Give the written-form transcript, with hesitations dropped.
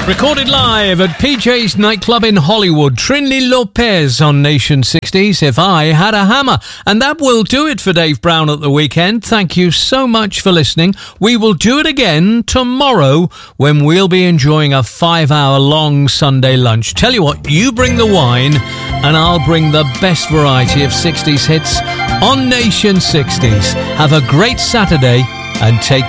Recorded live at PJ's nightclub in Hollywood, Trinley Lopez on Nation 60s, If I Had a Hammer. And that will do it for Dave Brown at the weekend. Thank you so much for listening. We will do it again tomorrow when we'll be enjoying a 5-hour long Sunday lunch. Tell you what, you bring the wine and I'll bring the best variety of 60s hits on Nation 60s. Have a great Saturday and take